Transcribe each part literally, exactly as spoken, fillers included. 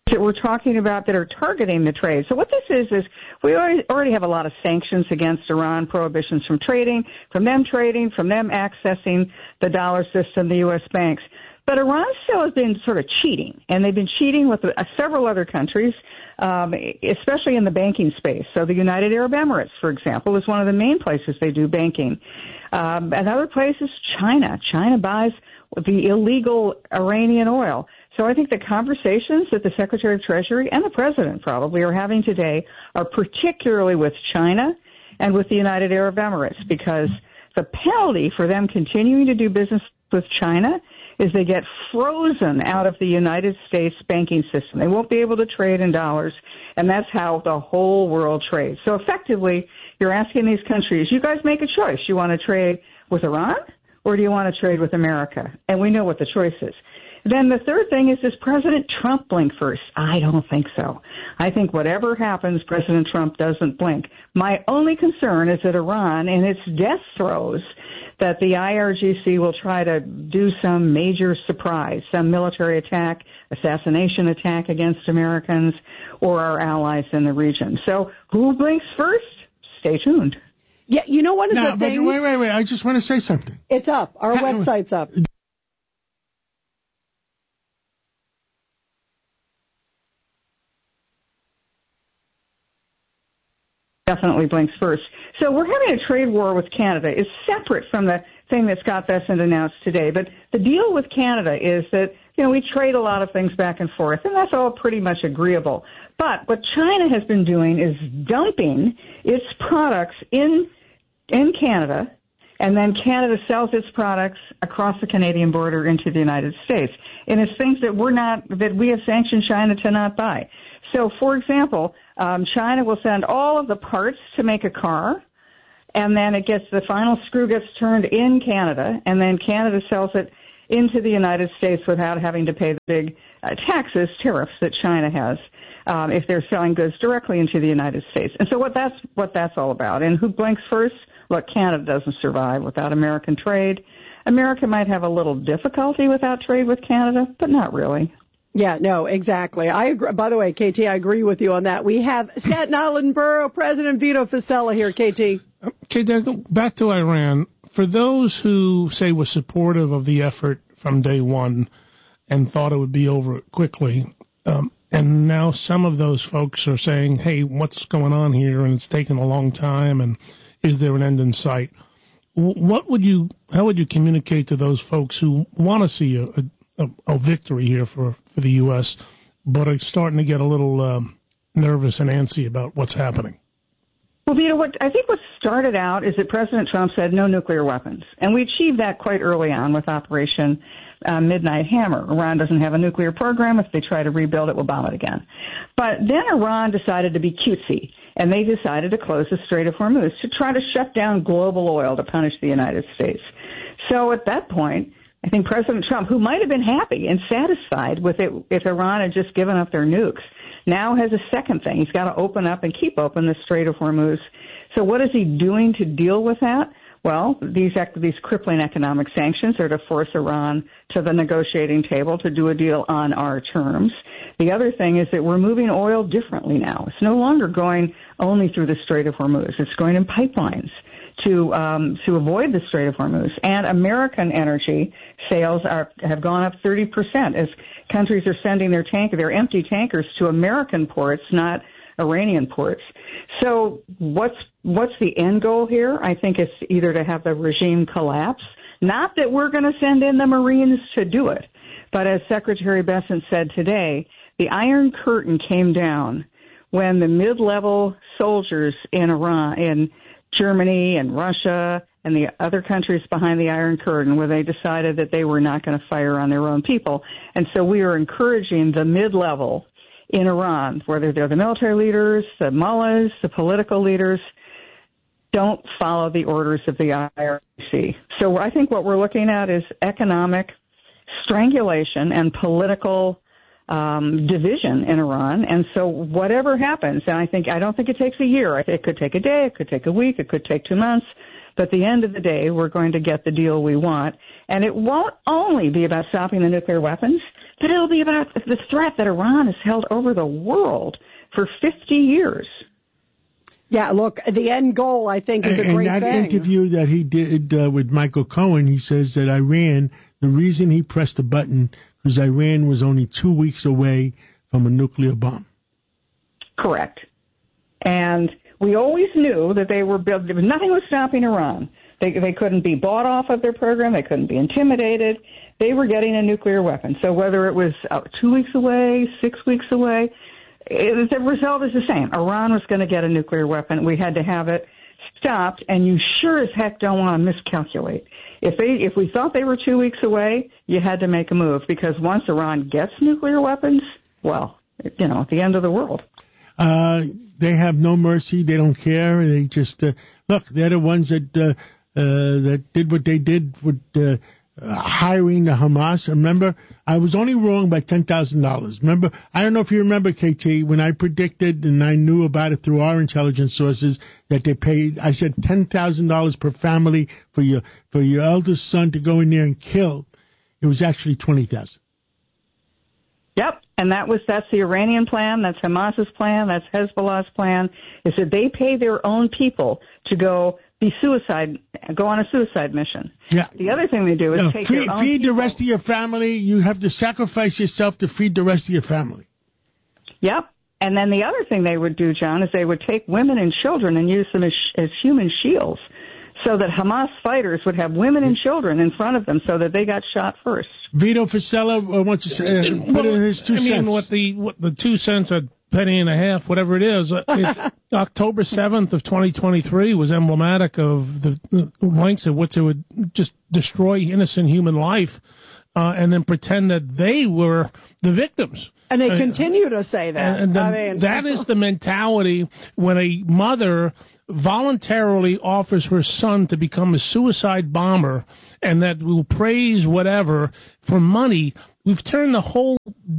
that we're talking about that are targeting the trade. So what this is, is we already, already have a lot of sanctions against Iran, prohibitions from trading, from them trading, from them accessing the dollar system, the U S banks. But Iran still has been sort of cheating, and they've been cheating with uh, several other countries, um, especially in the banking space. So the United Arab Emirates, for example, is one of the main places they do banking. Um, another place is China. China buys the illegal Iranian oil. So I think the conversations that the Secretary of Treasury and the President probably are having today are particularly with China and with the United Arab Emirates, because the penalty for them continuing to do business with China is they get frozen out of the United States banking system. They won't be able to trade in dollars, and that's how the whole world trades. So effectively, you're asking these countries, you guys make a choice. You want to trade with Iran, or do you want to trade with America? And we know what the choice is. Then the third thing is, does President Trump blink first? I don't think so. I think whatever happens, President Trump doesn't blink. My only concern is that Iran, in its death throes, that the I R G C will try to do some major surprise, some military attack, assassination attack against Americans or our allies in the region. So who blinks first? Stay tuned. Yeah, you know one of no, the things... Wait, wait, wait. I just want to say something. It's up. Our How, website's up. Definitely blinks first. So we're having a trade war with Canada. It's separate from the thing that Scott Bessent announced today. But the deal with Canada is that, you know, we trade a lot of things back and forth, and that's all pretty much agreeable. But what China has been doing is dumping its products in in Canada, and then Canada sells its products across the Canadian border into the United States. And it's things that we're not, that we have sanctioned China to not buy. So, for example, um, China will send all of the parts to make a car, and then it gets, the final screw gets turned in Canada, and then Canada sells it into the United States without having to pay the big uh, taxes, tariffs that China has, um, if they're selling goods directly into the United States. And so what that's, what that's all about. And who blinks first? Look, Canada doesn't survive without American trade. America might have a little difficulty without trade with Canada, but not really. Yeah, no, exactly. I agree. By the way, K T, I agree with you on that. We have Staten Island Borough President Vito Fossella here, K T. K T, back to Iran. For those who say were supportive of the effort from day one and thought it would be over quickly, um, and now some of those folks are saying, hey, what's going on here, and it's taken a long time, and is there an end in sight? What would you, how would you communicate to those folks who want to see a, a, a victory here for, for the U S, but are starting to get a little um, nervous and antsy about what's happening? Well, Vito, what I think what started out is that President Trump said no nuclear weapons, and we achieved that quite early on with Operation uh, Midnight Hammer. Iran doesn't have a nuclear program. If they try to rebuild it, we'll bomb it again. But then Iran decided to be cutesy, and they decided to close the Strait of Hormuz to try to shut down global oil to punish the United States. So at that point, I think President Trump, who might have been happy and satisfied with it if Iran had just given up their nukes, now has a second thing. He's got to open up and keep open the Strait of Hormuz. So what is he doing to deal with that? Well, these these crippling economic sanctions are to force Iran to the negotiating table to do a deal on our terms. The other thing is that we're moving oil differently now. It's no longer going only through the Strait of Hormuz. It's going in pipelines to um, to avoid the Strait of Hormuz. And American energy sales are have gone up thirty percent as countries are sending their tank their empty tankers to American ports, not Iranian ports. So what's what's the end goal here? I think it's either to have the regime collapse, not that we're going to send in the Marines to do it, but as Secretary Bessent said today, the Iron Curtain came down when the mid-level soldiers in Iran, in Germany and Russia and the other countries behind the Iron Curtain, where they decided that they were not going to fire on their own people. And so we are encouraging the mid-level in Iran, whether they're the military leaders, the mullahs, the political leaders, don't follow the orders of the I R G C. So I think what we're looking at is economic strangulation and political um, division in Iran. And so whatever happens, and I think I don't think it takes a year. It could take a day, it could take a week, it could take two months. But at the end of the day, we're going to get the deal we want. And it won't only be about stopping the nuclear weapons. but it'll be about the threat that Iran has held over the world for fifty years. Yeah, look, the end goal, I think, is a and, great and that thing. interview that he did uh, with Michael Cohen, he says that Iran, the reason he pressed the button was Iran was only two weeks away from a nuclear bomb. Correct. And we always knew that they were built, nothing was stopping Iran. They, they couldn't be bought off of their program. They couldn't be intimidated. They were getting a nuclear weapon. So whether it was uh, two weeks away, six weeks away, it, the result is the same. Iran was going to get a nuclear weapon. We had to have it stopped, and you sure as heck don't want to miscalculate. If they, if we thought they were two weeks away, you had to make a move, because once Iran gets nuclear weapons, well, you know, at the end of the world. Uh, they have no mercy. They don't care. They just, uh, look, they're the ones that, uh, uh, that did what they did with, uh, uh, hiring the Hamas. Remember, I was only wrong by ten thousand dollars. Remember, I don't know if you remember, K T, when I predicted, and I knew about it through our intelligence sources, that they paid, I said ten thousand dollars per family for your, for your eldest son to go in there and kill. It was actually twenty thousand dollars. Yep, and that was that's the Iranian plan, that's Hamas's plan, that's Hezbollah's plan, is that they pay their own people to go be suicide, go on a suicide mission. Yeah. The other thing they do is no, take feed, their own feed people. the rest of your family. You have to sacrifice yourself to feed the rest of your family. Yep. And then the other thing they would do, John, is they would take women and children and use them as, as human shields, so that Hamas fighters would have women and children in front of them so that they got shot first. Vito Fossella uh, wants to say, uh, put well, in his two I cents. mean, what the what the two cents, a penny and a half, whatever it is, it's October seventh of twenty twenty-three was emblematic of the, the lengths at which it would just destroy innocent human life, uh, and then pretend that they were the victims. And they uh, continue to say that. And, and I mean, that is the mentality when a mother voluntarily offers her son to become a suicide bomber, and that will praise whatever for money. We've turned the whole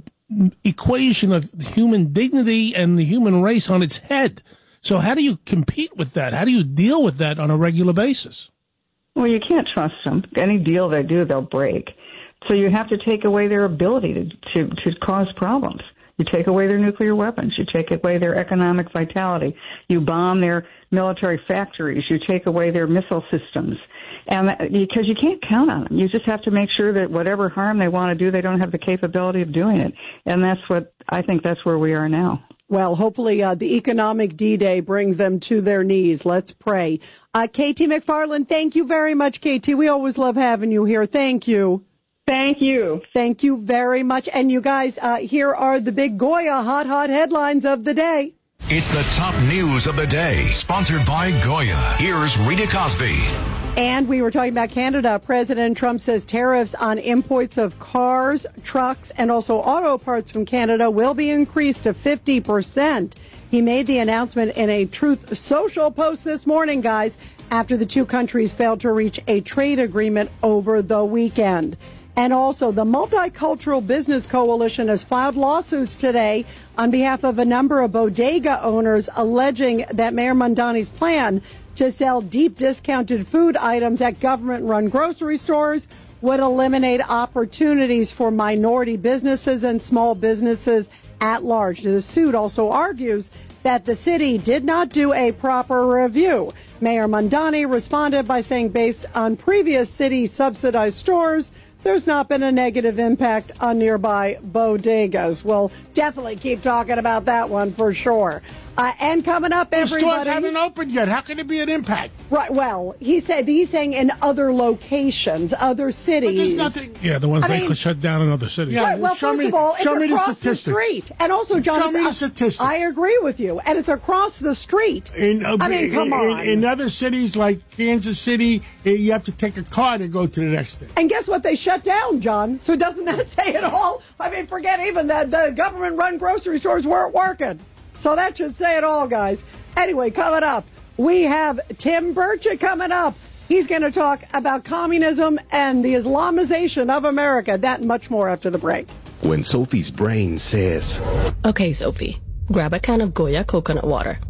equation of human dignity and the human race on its head. So how do you compete with that? How do you deal with that on a regular basis? Well, you can't trust them. Any deal they do, they'll break. So you have to take away their ability to, to, to cause problems. You take away their nuclear weapons. You take away their economic vitality. You bomb their military factories. You take away their missile systems. And that, because you can't count on them. You just have to make sure that whatever harm they want to do, they don't have the capability of doing it. And that's what, I think that's where we are now. Well, hopefully uh, the economic D-Day brings them to their knees. Let's pray. Uh, K T McFarland, thank you very much, K T. We always love having you here. Thank you. Thank you. Thank you very much. And you guys, uh, here are the big Goya hot, hot headlines of the day. It's the top news of the day, sponsored by Goya. Here's Rita Cosby. And we were talking about Canada. President Trump says tariffs on imports of cars, trucks, and also auto parts from Canada will be increased to fifty percent. He made the announcement in a Truth Social post this morning, guys, after the two countries failed to reach a trade agreement over the weekend. And also, the Multicultural Business Coalition has filed lawsuits today on behalf of a number of bodega owners alleging that Mayor Mamdani's plan to sell deep discounted food items at government-run grocery stores would eliminate opportunities for minority businesses and small businesses at large. The suit also argues that the city did not do a proper review. Mayor Mamdani responded by saying based on previous city-subsidized stores, there's not been a negative impact on nearby bodegas. We'll definitely keep talking about that one for sure. Uh, and coming up, everybody... The stores haven't opened yet. How can it be an impact? Right, well, he said he's saying in other locations, other cities. But there's nothing... Yeah, the ones I they mean, could shut down in other cities. Yeah, right, well, show first me, of all, it's show me across the, the street. And also, John, show me the it's, statistics. I agree with you. And it's across the street. In, uh, I mean, come in, on. In, in other cities like Kansas City, you have to take a car to go to the next thing. And guess what? They shut down, John. So doesn't that say it all? I mean, forget even that the government-run grocery stores weren't working. So that should say it all, guys. Anyway, coming up, we have Tim Burchett coming up. He's going to talk about communism and the Islamization of America. That and much more after the break. When Sophie's brain says, Okay, Sophie, grab a can of Goya coconut water.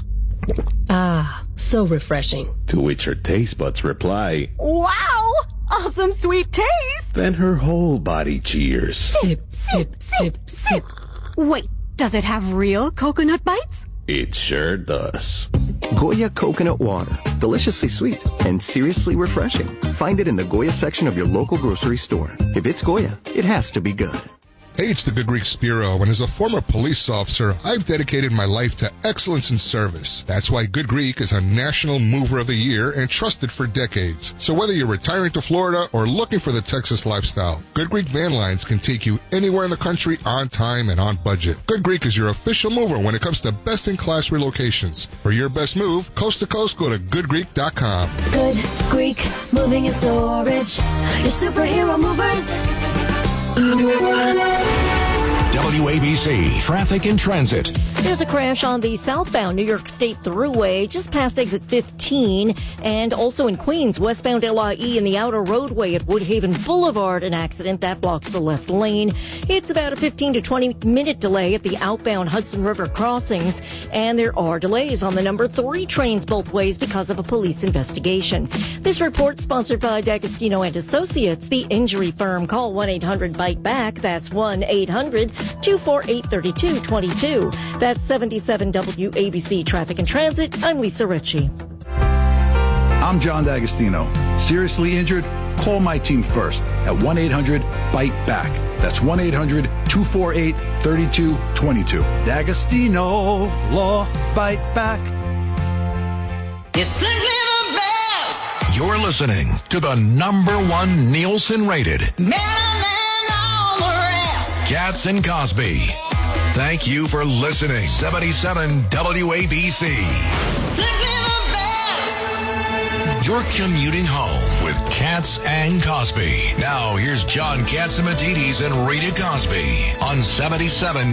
Ah, so refreshing. To which her taste buds reply, Wow, awesome sweet taste. then her whole body cheers. Sips. sip, sip, sip. Wait, does it have real coconut bites? It sure does. Goya coconut water. Deliciously sweet and seriously refreshing. Find it in the Goya section of your local grocery store. If it's Goya, it has to be good. Hey, it's the Good Greek Spiro, and as a former police officer, I've dedicated my life to excellence in service. That's why Good Greek is a National Mover of the Year and trusted for decades. So whether you're retiring to Florida or looking for the Texas lifestyle, Good Greek Van Lines can take you anywhere in the country on time and on budget. Good Greek is your official mover when it comes to best-in-class relocations. For your best move, coast to coast, go to good greek dot com. Good Greek Moving and Storage. Your superhero movers. W A B C Traffic and Transit. There's a crash on the southbound New York State Thruway just past exit fifteen, and also in Queens, westbound L I E in the outer roadway at Woodhaven Boulevard, an accident that blocks the left lane. It's about a fifteen to twenty minute delay at the outbound Hudson River crossings, and there are delays on the number three trains both ways because of a police investigation. This report sponsored by D'Agostino and Associates, the injury firm. Call one eight hundred bite back. That's one eight hundred two four eight three two two two. That's seventy-seven W A B C Traffic and Transit. I'm Lisa Ritchie. I'm John D'Agostino. Seriously injured? Call my team first at one eight hundred bite back. That's one eight hundred two four eight three two two two. D'Agostino Law Bite Back. You're simply the best. You're listening to the number one Nielsen rated Better than all the rest. Katz and Cosby. Thank you for listening. seventy-seven W A B C. Simply the best. You're commuting home with Katz and Cosby. Now here's John Catsimatidis and Rita Cosby on seventy-seven